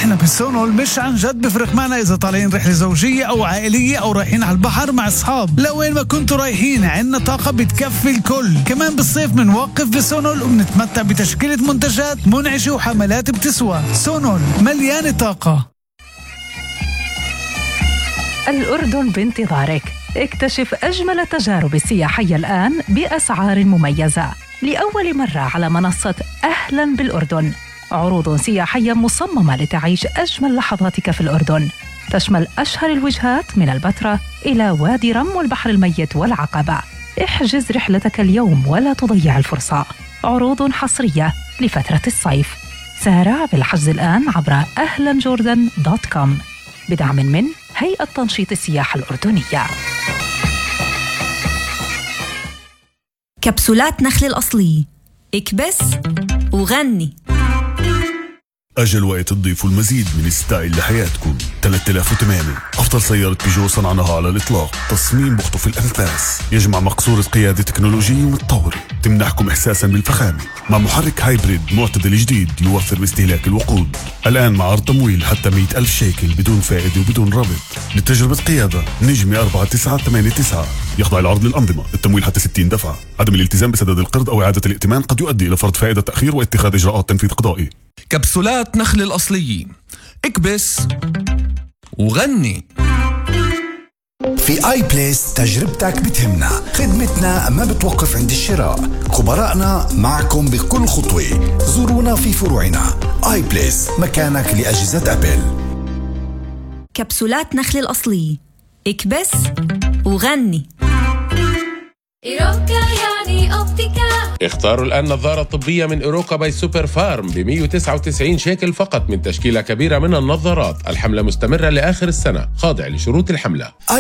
احنا بسونول مش عن جد بفرق معنا اذا طالعين رحله زوجيه او عائليه او رايحين على البحر مع اصحاب. لوين ما كنتوا رايحين عنا طاقه بتكفي الكل. كمان بالصيف بنوقف بسونول وبنتمتع بتشكيله منتجات منعشه وحملات بتسوى. سونول مليانه طاقه. الأردن بانتظارك. اكتشف أجمل التجارب السياحية الآن بأسعار مميزة لأول مرة على منصة أهلاً بالأردن. عروض سياحية مصممة لتعيش أجمل لحظاتك في الأردن، تشمل أشهر الوجهات من البتراء إلى وادي رم والبحر الميت والعقبة. احجز رحلتك اليوم ولا تضيع الفرصة. عروض حصرية لفترة الصيف. سارع بالحجز الآن عبر ahlanjordan.com بدعم من هيئة تنشيط السياحة الأردنية. كبسولات نخل الأصلية، اكبس وغني. أجل وقت تضيفوا المزيد من ستايل لحياتكم. 3008 أفضل سيارة بيجو صنعناها على الإطلاق. تصميم بخطف الأنفاس، يجمع مقصورة قيادة تكنولوجية متطورة تمنحكم إحساسا بالفخامة مع محرك هايبريد معتدل جديد يوفر باستهلاك الوقود. الآن مع عرض تمويل حتى 100,000 شيكل بدون فائدة وبدون ربط. لتجربة قيادة نجمة 4989. يخضع العرض للأنظمة. التمويل حتى 60 دفعة. عدم الالتزام بسداد القرض أو إعادة الائتمان قد يؤدي إلى فرض فائدة تأخير واتخاذ إجراءات تنفيذ قضائي. كبسولات نخل الأصلية، اكبس وغني. في آي بليس تجربتك بتهمنا، خدمتنا ما بتوقف عند الشراء، خبرائنا معكم بكل خطوة. زورونا في فروعنا. آي بليس، مكانك لأجهزة أبل. كبسولات نخل الأصلية، اكبس وغني. إيروكا يعني أوبتيكا. اختاروا الآن نظارة طبية من إيروكا باي سوبر فارم ب 199 شيكل فقط من تشكيلة كبيرة من النظارات. الحملة مستمرة لآخر السنة، خاضع لشروط الحملة.